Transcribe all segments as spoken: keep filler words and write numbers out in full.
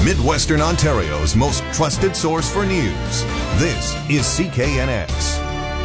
Midwestern Ontario's most trusted source for news. This is C K N X.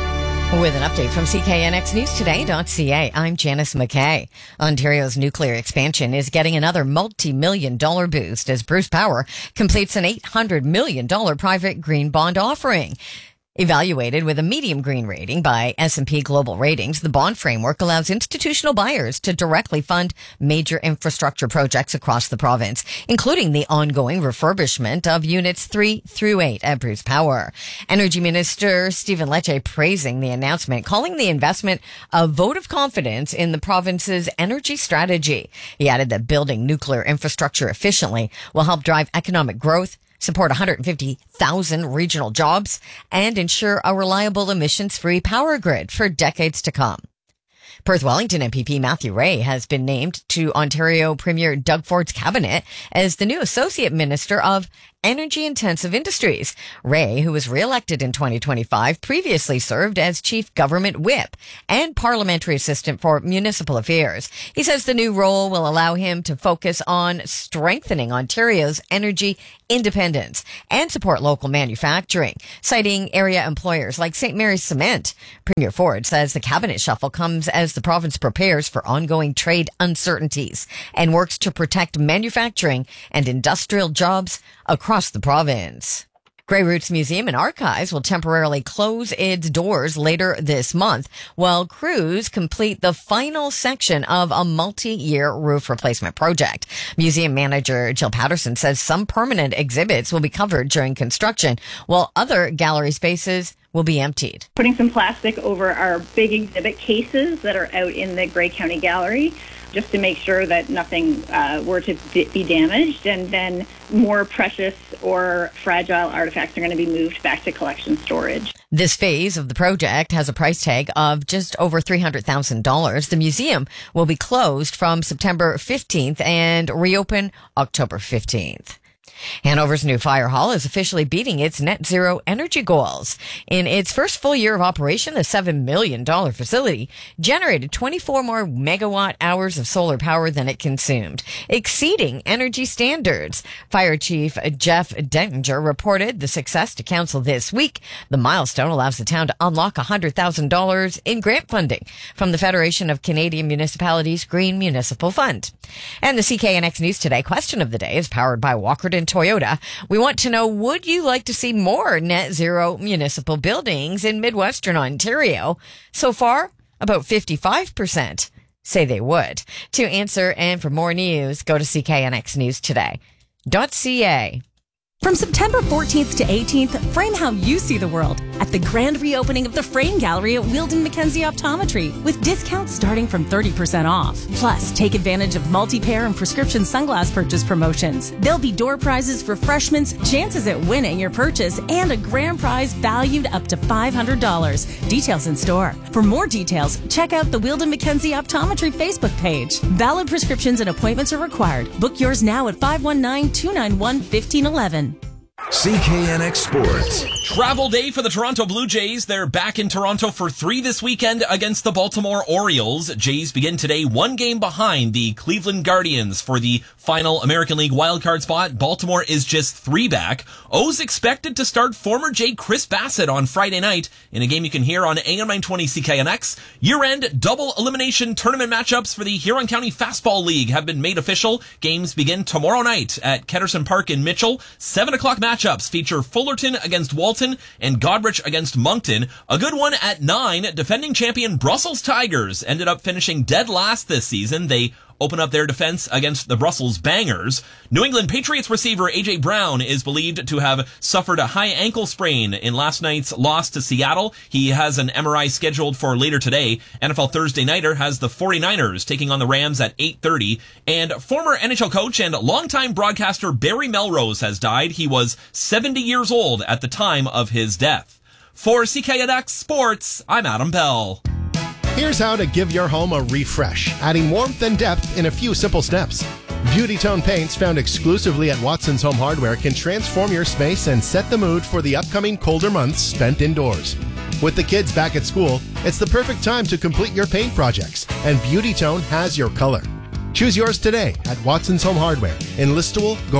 With an update from C K N X News Today dot C A, I'm Janice McKay. Ontario's nuclear expansion is getting another multi-million dollar boost as Bruce Power completes an eight hundred million dollars private green bond offering. Evaluated with a medium green rating by S and P Global Ratings, the bond framework allows institutional buyers to directly fund major infrastructure projects across the province, including the ongoing refurbishment of units three through eight at Bruce Power. Energy Minister Stephen Lecce praising the announcement, calling the investment a vote of confidence in the province's energy strategy. He added that building nuclear infrastructure efficiently will help drive economic growth, support one hundred fifty thousand regional jobs, and ensure a reliable emissions-free power grid for decades to come. Perth Wellington M P P Matthew Ray has been named to Ontario Premier Doug Ford's cabinet as the new Associate Minister of Energy-Intensive Industries. Ray, who was re-elected in twenty twenty-five, previously served as Chief Government Whip and Parliamentary Assistant for Municipal Affairs. He says the new role will allow him to focus on strengthening Ontario's energy independence and support local manufacturing, citing area employers like Saint Mary's Cement. Premier Ford says the cabinet shuffle comes as the province prepares for ongoing trade uncertainties and works to protect manufacturing and industrial jobs across the province. Grey Roots Museum and Archives will temporarily close its doors later this month while crews complete the final section of a multi-year roof replacement project. Museum manager Jill Patterson says some permanent exhibits will be covered during construction while other gallery spaces will be emptied. Putting some plastic over our big exhibit cases that are out in the Grey County Gallery, just to make sure that nothing uh, were to be damaged, and then more precious or fragile artifacts are going to be moved back to collection storage. This phase of the project has a price tag of just over three hundred thousand dollars. The museum will be closed from September fifteenth and reopen October fifteenth. Hanover's new fire hall is officially beating its net zero energy goals. In its first full year of operation, the seven million dollars facility generated twenty-four more megawatt hours of solar power than it consumed, exceeding energy standards. Fire Chief Jeff Denninger reported the success to council this week. The milestone allows the town to unlock one hundred thousand dollars in grant funding from the Federation of Canadian Municipalities Green Municipal Fund. And the C K N X News Today question of the day is powered by Walkerton Toyota. We want to know, would you like to see more net zero municipal buildings in Midwestern Ontario? So far, about fifty-five percent say they would. To answer and for more news, go to C K N X News Today dot C A. From September fourteenth to eighteenth, frame how you see the world at the grand reopening of the Frame Gallery at Wheeldon Mackenzie Optometry with discounts starting from thirty percent off. Plus, take advantage of multi-pair and prescription sunglass purchase promotions. There'll be door prizes, refreshments, chances at winning your purchase, and a grand prize valued up to five hundred dollars. Details in store. For more details, check out the Wheeldon Mackenzie Optometry Facebook page. Valid prescriptions and appointments are required. Book yours now at five one nine, two nine one, one five one one. C K N X Sports. Travel day for the Toronto Blue Jays. They're back in Toronto for three this weekend against the Baltimore Orioles. Jays begin today one game behind the Cleveland Guardians for the final American League wildcard spot. Baltimore is just three back. O's expected to start former Jay Chris Bassett on Friday night in a game you can hear on A M nine twenty C K N X. Year-end double elimination tournament matchups for the Huron County Fastball League have been made official. Games begin tomorrow night at Ketterson Park in Mitchell. seven o'clock matchups feature Fullerton against Walton and Godrich against Moncton. A good one at nine. Defending champion Brussels Tigers ended up finishing dead last this season. They open up their defense against the Brussels Bangers. New England Patriots receiver A J Brown is believed to have suffered a high ankle sprain in last night's loss to Seattle. He has an M R I scheduled for later today. N F L Thursday Nighter has the 49ers taking on the Rams at eight thirty. And former N H L coach and longtime broadcaster Barry Melrose has died. He was seventy years old at the time of his death. For C K N X Sports, I'm Adam Bell. Here's how to give your home a refresh, adding warmth and depth in a few simple steps. Beauty Tone paints found exclusively at Watson's Home Hardware can transform your space and set the mood for the upcoming colder months spent indoors. With the kids back at school, it's the perfect time to complete your paint projects, and Beauty Tone has your color. Choose yours today at Watson's Home Hardware in Listowel, Gorey,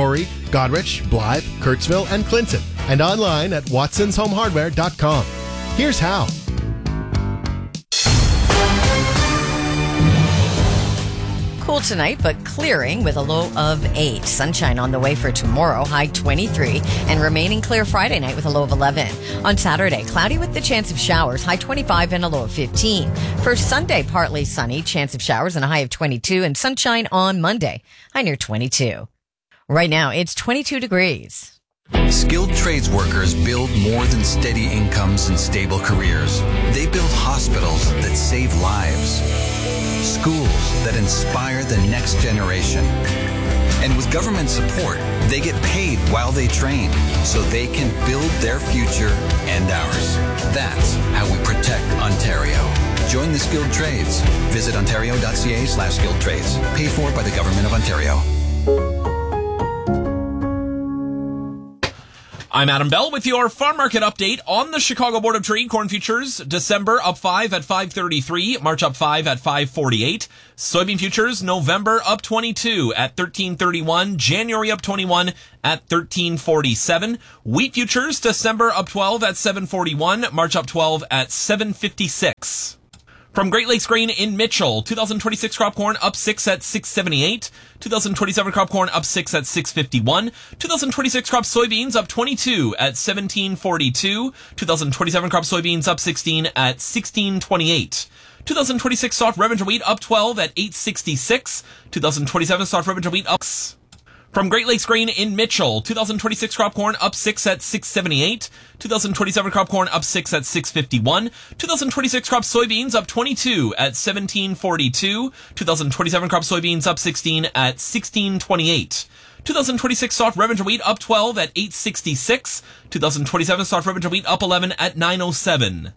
Godrich, Blythe, Kurtzville, and Clinton. And online at watsons home hardware dot com. Here's how. Cool tonight, but clearing with a low of eight. Sunshine on the way for tomorrow, high twenty-three, and remaining clear Friday night with a low of eleven. On Saturday, cloudy with the chance of showers, high twenty-five and a low of fifteen. For Sunday, partly sunny, chance of showers and a high of twenty-two, and sunshine on Monday, high near twenty-two. Right now, it's twenty-two degrees. Skilled trades workers build more than steady incomes and stable careers. They build hospitals that save lives, schools that inspire the next generation. And with government support, they get paid while they train so they can build their future and ours. That's how we protect Ontario. Join the skilled trades. Visit ontario.ca slash skilled trades. Paid for by the Government of Ontario. I'm Adam Bell with your farm market update on the Chicago Board of Trade. Corn futures, December up five at five thirty-three, March up five at five forty-eight. Soybean futures, November up twenty-two at thirteen thirty-one, January up twenty-one at thirteen forty-seven. Wheat futures, December up twelve at seven forty-one, March up twelve at seven fifty-six. From Great Lakes Grain in Mitchell, twenty twenty-six crop corn up six at six seventy-eight, twenty twenty-seven crop corn up six at six fifty-one, twenty twenty-six crop soybeans up twenty-two at seventeen forty-two, twenty twenty-seven crop soybeans up sixteen at sixteen twenty-eight. twenty twenty-six soft Revenge wheat up twelve at eight sixty-six, twenty twenty-seven soft Revenge wheat up. From Great Lakes Grain in Mitchell, twenty twenty-six crop corn up six at six seventy-eight, twenty twenty-seven crop corn up six at six fifty-one, twenty twenty-six crop soybeans up twenty-two at seventeen forty-two, twenty twenty-seven crop soybeans up sixteen at sixteen twenty-eight. twenty twenty-six soft Revenge wheat up twelve at eight sixty-six, twenty twenty-seven soft Revenge wheat up eleven at nine oh seven.